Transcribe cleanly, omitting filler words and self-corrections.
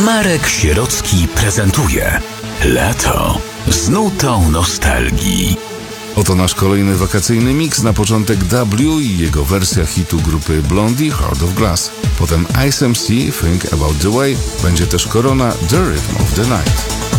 Marek Sierocki prezentuje Lato z nutą nostalgii. Oto nasz kolejny wakacyjny miks. Na początek W i jego wersja hitu grupy Blondie Heart of Glass. Potem Ice MC Think About The Way. Będzie też Korona The Rhythm of the Night.